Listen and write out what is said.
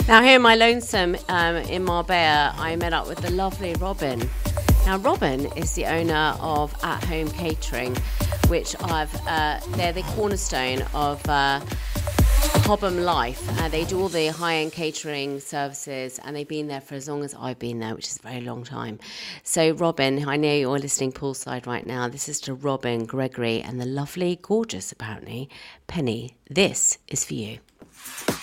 Now here in my lonesome in Marbella, I met up with the lovely Robin. Now Robin is the owner of At Home Catering, which they're the cornerstone of Cobham Life. They do all the high-end catering services, and they've been there for as long as I've been there, which is a very long time. So Robin, I know you're listening poolside right now. This is to Robin, Gregory, and the lovely, gorgeous, apparently, Penny. This is for you.